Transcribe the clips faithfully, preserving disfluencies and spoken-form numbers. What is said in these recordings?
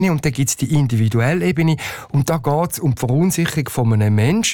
und dann gibt es die individuelle Ebene. Und da geht es um die Verunsicherung von einem Menschen,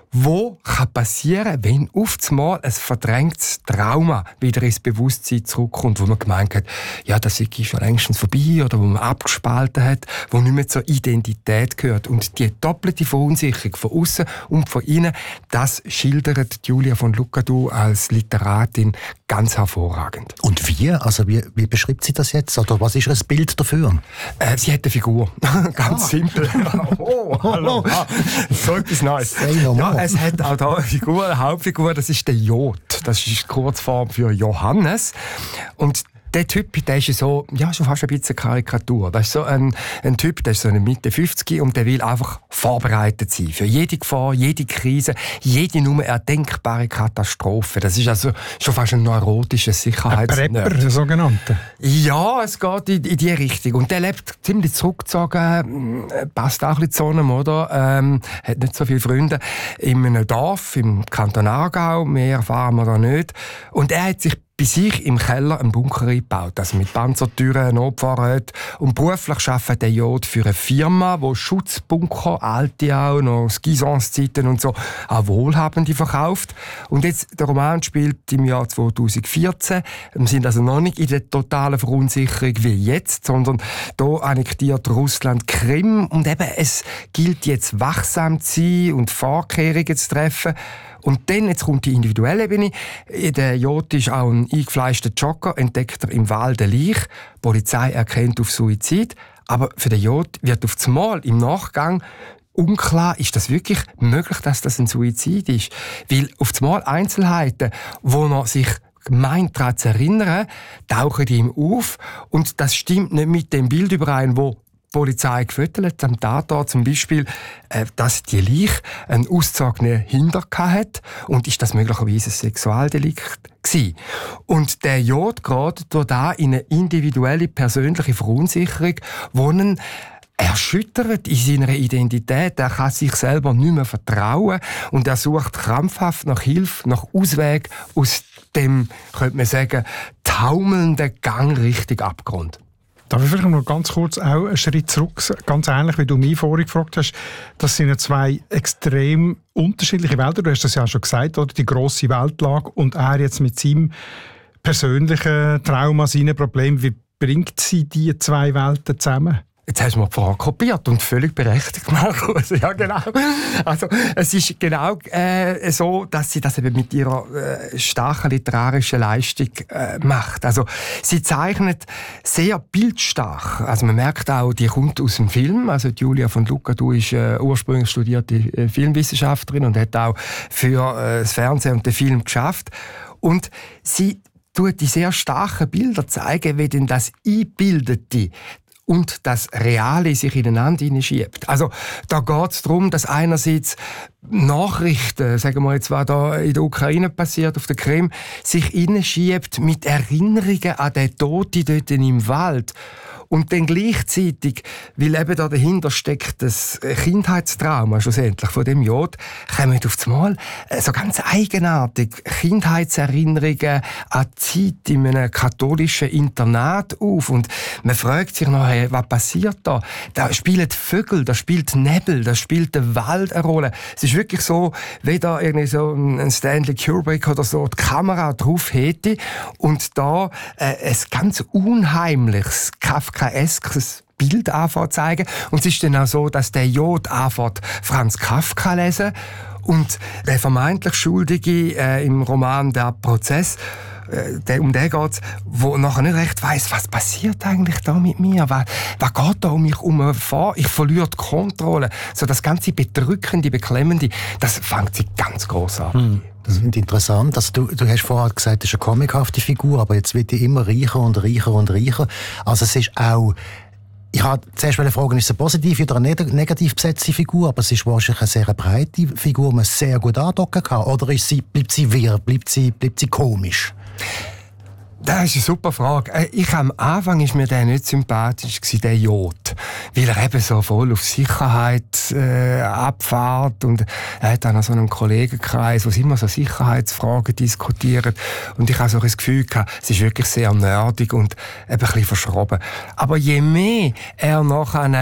wo kann passieren, wenn auf einmal ein verdrängtes Trauma wieder ins Bewusstsein zurückkommt, wo man gemeint hat, ja, das ist schon längstens vorbei, oder wo man abgespalten hat, wo nicht mehr zur Identität gehört. Und die doppelte Verunsicherung von außen und von innen, das schildert Julia von Lucadou als Literatin ganz hervorragend. Und wie? Also wie, wie beschreibt sie das jetzt? Oder was ist ihr Bild dafür? Äh, sie hat eine Figur. Ganz ah. simpel. Oh, hallo. Ah, so etwas Neues. Ja, es hat auch da eine Figur, eine Hauptfigur, das ist der Jod. Das ist die Kurzform für Johannes. Und der Typ, der ist so, ja, schon fast ein bisschen Karikatur. Das ist so ein, ein Typ, der ist so in der Mitte fünfzig und der will einfach vorbereitet sein. Für jede Gefahr, jede Krise, jede nur erdenkbare Katastrophe. Das ist also schon fast ein neurotisches Sicherheitsnerd. Ein Prepper, der sogenannte. Ja, es geht in, in die Richtung. Und der lebt ziemlich zurückgezogen, passt auch ein bisschen zu einem, oder? Ähm, hat nicht so viele Freunde. In einem Dorf, im Kanton Aargau, mehr erfahren wir da nicht. Und er hat sich bei sich im Keller einen Bunker eingebaut, also mit Panzertüren, Notfahrrädern. Und beruflich arbeitet der Jod für eine Firma, die Schutzbunker, alte auch, noch Gisons-Zeiten und so, auch Wohlhabende verkauft. Und jetzt, der Roman spielt im Jahr zweitausendvierzehn. Wir sind also noch nicht in der totalen Verunsicherung wie jetzt, sondern da annektiert Russland Krim. Und eben, es gilt jetzt wachsam zu sein und Vorkehrungen zu treffen. Und dann, jetzt kommt die individuelle Ebene. Der Jod ist auch ein eingefleischter Jogger, entdeckt er im Wald eine Leiche. Die Polizei erkennt auf Suizid. Aber für den Jod wird auf einmal im Nachgang unklar, ist das wirklich möglich, dass das ein Suizid ist? Weil auf einmal Einzelheiten, wo er sich meint, daran zu erinnern, tauchen ihm auf. Und das stimmt nicht mit dem Bild überein, wo die Polizei gefüttert am Tatort, zum Beispiel, äh, dass die Leiche einen auszogenen Hintern hatte. Und ist das möglicherweise ein Sexualdelikt gewesen? Und der Jod gerät da in eine individuelle, persönliche Verunsicherung, die ihn erschüttert in seiner Identität. Er kann sich selber nicht mehr vertrauen und er sucht krampfhaft nach Hilfe, nach Ausweg aus dem, könnte man sagen, taumelnden Gang Richtung Abgrund. Darf ich vielleicht noch ganz kurz auch einen Schritt zurück, ganz ähnlich wie du mich vorhin gefragt hast, das sind ja zwei extrem unterschiedliche Welten. Du hast das ja schon gesagt, oder? Die grosse Weltlage und er jetzt mit seinem persönlichen Trauma, seinen Problemen. Wie bringt sie die zwei Welten zusammen? Jetzt hast du mir die Frage kopiert und völlig berechtigt, Markus. Ja, genau. Also, es ist genau äh, so, dass sie das eben mit ihrer äh, starken literarischen Leistung äh, macht. Also, sie zeichnet sehr bildstark. Also, man merkt auch, die kommt aus dem Film. Also, Julia von Lucadou ist äh, ursprünglich studierte äh, Filmwissenschaftlerin und hat auch für äh, das Fernsehen und den Film geschafft. Und sie tut die sehr starken Bilder zeigen, wie denn das Einbildete und das Reale sich ineinander hineinschiebt. Also da geht es darum, dass einerseits Nachrichten, sagen wir jetzt, was da in der Ukraine passiert, auf der Krim, sich hineinschiebt mit Erinnerungen an den Toten dort im Wald. Und dann gleichzeitig, weil eben da dahinter steckt das Kindheitstrauma schlussendlich von dem Jod, kommen auf einmal so ganz eigenartig Kindheitserinnerungen an die Zeit in einem katholischen Internat auf. Und man fragt sich nachher, was passiert da? Da spielen Vögel, da spielt Nebel, da spielt der Wald eine Rolle. Es ist wirklich so, wie da irgendwie so ein Stanley Kubrick oder so die Kamera drauf hätte und da äh, ein ganz unheimliches Kafkaeskes Bild anfängt zu zeigen. Und es ist dann auch so, dass der Jod anfängt Franz Kafka lesen und der vermeintlich Schuldige äh, im Roman «Der Prozess», äh, um den geht's, wo nachher nicht recht weiss, was passiert eigentlich da mit mir? Was, was geht da um mich um vor? Ich verliere die Kontrolle. So das ganze Bedrückende, Beklemmende, das fängt sich ganz grossartig an. Hm. Das ist interessant. Also du, du hast vorher gesagt, das ist eine comichafte Figur, aber jetzt wird die immer reicher und reicher und reicher. Also es ist auch, ich wollte zuerst fragen, ist es eine positive oder eine negativ besetzte Figur, aber es ist wahrscheinlich eine sehr breite Figur, die man sehr gut andocken kann. Oder ist sie, bleibt sie wirr, bleibt sie, bleibt sie komisch? Das ist eine super Frage. Ich, am Anfang war mir der nicht sympathisch, der Jod. weil er eben so voll auf Sicherheit äh, abfährt und er hat dann auch so einen Kollegenkreis, wo sie immer so Sicherheitsfragen diskutieren und ich habe so das Gefühl gehabt, es ist wirklich sehr nerdig und eben ein bisschen verschroben. Aber je mehr er nachher